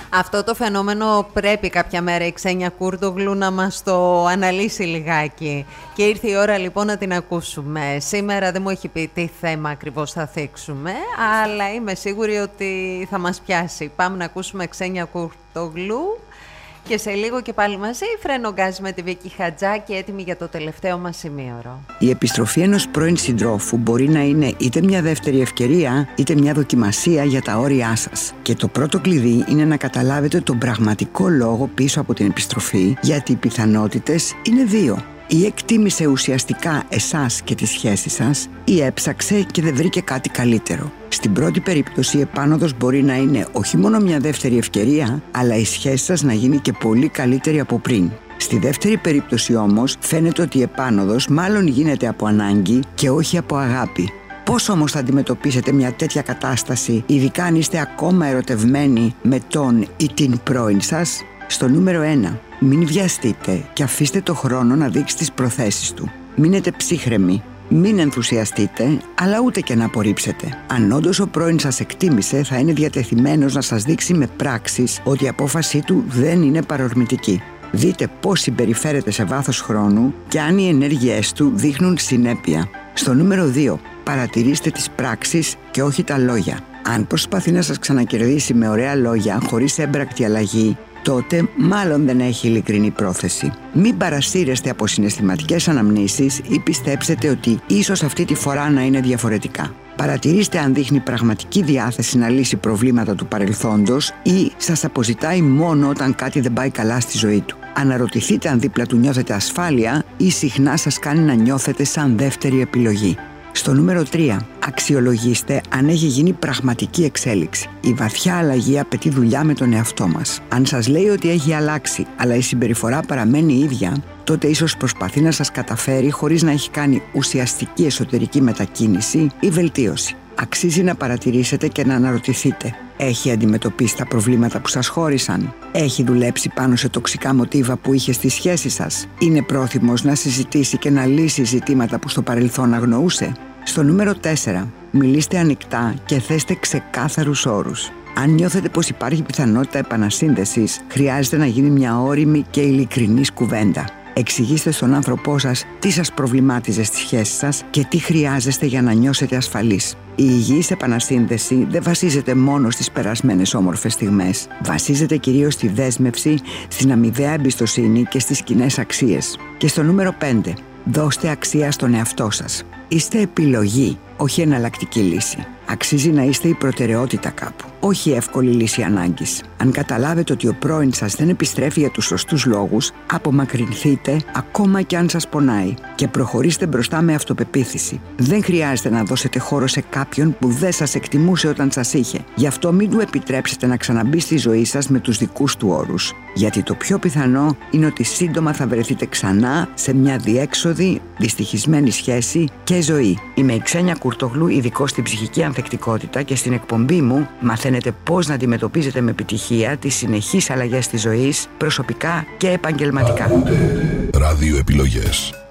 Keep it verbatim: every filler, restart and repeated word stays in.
Αυτό το φαινόμενο πρέπει κάποια μέρα η Ξένια Κούρτογλου να μας το αναλύσει λιγάκι. Και ήρθε η ώρα λοιπόν να την ακούσουμε. Σήμερα δεν μου έχει πει τι θέμα ακριβώς θα θίξουμε, αλλά είμαι σίγουρη ότι θα μας πιάσει. Πάμε να ακούσουμε Ξένια Κούρτογλου και σε λίγο και πάλι μαζί Φρένογκάζ με τη Βίκη Χατζάκη, έτοιμη για το τελευταίο μας σημείωρο. Η επιστροφή ενός πρώην συντρόφου μπορεί να είναι είτε μια δεύτερη ευκαιρία, είτε μια δοκιμασία για τα όρια σας. Και το πρώτο κλειδί είναι να καταλάβετε τον πραγματικό λόγο πίσω από την επιστροφή, γιατί οι πιθανότητες είναι δύο. Ή εκτίμησε ουσιαστικά εσάς και τη σχέση σας, ή έψαξε και δεν βρήκε κάτι καλύτερο. Στην πρώτη περίπτωση η επάνωδος μπορεί να είναι όχι μόνο μια δεύτερη ευκαιρία, αλλά η σχέση σας να γίνει και πολύ καλύτερη από πριν. Στη δεύτερη περίπτωση όμως φαίνεται ότι η επάνωδος μάλλον γίνεται από ανάγκη και όχι από αγάπη. Πώς όμως θα αντιμετωπίσετε μια τέτοια κατάσταση, ειδικά αν είστε ακόμα ερωτευμένοι με τον ή την πρώην σας? Στο νούμερο ένα. Μην βιαστείτε και αφήστε το χρόνο να δείξει τις προθέσεις του. Μείνετε ψύχρεμοι. Μην ενθουσιαστείτε, αλλά ούτε και να απορρίψετε. Αν όντως ο πρώην σας εκτίμησε, θα είναι διατεθειμένος να σας δείξει με πράξεις ότι η απόφασή του δεν είναι παρορμητική. Δείτε πώς συμπεριφέρεται σε βάθος χρόνου και αν οι ενέργειές του δείχνουν συνέπεια. Στο νούμερο δύο. Παρατηρήστε τις πράξεις και όχι τα λόγια. Αν προσπαθεί να σας ξανακερδίσει με ωραία λόγια, χωρίς έμπρακτη αλλαγή, τότε μάλλον δεν έχει ειλικρινή πρόθεση. Μην παρασύρεστε από συναισθηματικές αναμνήσεις ή πιστέψετε ότι ίσως αυτή τη φορά να είναι διαφορετικά. Παρατηρήστε αν δείχνει πραγματική διάθεση να λύσει προβλήματα του παρελθόντος ή σας αποζητάει μόνο όταν κάτι δεν πάει καλά στη ζωή του. Αναρωτηθείτε αν δίπλα του νιώθετε ασφάλεια ή συχνά σας κάνει να νιώθετε σαν δεύτερη επιλογή. Στο νούμερο τρία. Αξιολογήστε αν έχει γίνει πραγματική εξέλιξη. Η βαθιά αλλαγή απαιτεί δουλειά με τον εαυτό μας. Αν σας λέει ότι έχει αλλάξει, αλλά η συμπεριφορά παραμένει ίδια, τότε ίσως προσπαθεί να σας καταφέρει χωρίς να έχει κάνει ουσιαστική εσωτερική μετακίνηση ή βελτίωση. Αξίζει να παρατηρήσετε και να αναρωτηθείτε. Έχει αντιμετωπίσει τα προβλήματα που σας χώρισαν? Έχει δουλέψει πάνω σε τοξικά μοτίβα που είχε στη σχέση σας? Είναι πρόθυμος να συζητήσει και να λύσει ζητήματα που στο παρελθόν αγνοούσε? Στο νούμερο τέσσερα. Μιλήστε ανοιχτά και θέστε ξεκάθαρους όρους. Αν νιώθετε πως υπάρχει πιθανότητα επανασύνδεσης, χρειάζεται να γίνει μια ώριμη και ειλικρινής κουβέντα. Εξηγήστε στον άνθρωπό σας τι σας προβλημάτιζε στη σχέση σας και τι χρειάζεστε για να νιώσετε ασφαλείς. Η υγιής επανασύνδεση δεν βασίζεται μόνο στις περασμένες όμορφες στιγμές. Βασίζεται κυρίως στη δέσμευση, στην αμοιβαία εμπιστοσύνη και στις κοινές αξίες. Και στο νούμερο πέντε. Δώστε αξία στον εαυτό σας. Είστε επιλογή, όχι εναλλακτική λύση. Αξίζει να είστε η προτεραιότητα κάπου, όχι η εύκολη λύση ανάγκης. Αν καταλάβετε ότι ο πρώην σας δεν επιστρέφει για τους σωστούς λόγους, απομακρυνθείτε ακόμα και αν σας πονάει και προχωρήστε μπροστά με αυτοπεποίθηση. Δεν χρειάζεται να δώσετε χώρο σε κάποιον που δεν σας εκτιμούσε όταν σας είχε. Γι' αυτό μην του επιτρέψετε να ξαναμπεί στη ζωή σας με τους δικούς του όρους. Γιατί το πιο πιθανό είναι ότι σύντομα θα βρεθείτε ξανά σε μια διέξοδη, δυστυχισμένη σχέση και ζωή. Είμαι η Ξένια Κούρτογλου, ειδικός στην ψυχική ανθεκτικότητα, και στην εκπομπή μου μαθαίνετε πώς να αντιμετωπίζετε με επιτυχία τις συνεχείς αλλαγές της ζωής, προσωπικά και επαγγελματικά. Ράδιο επιλογές.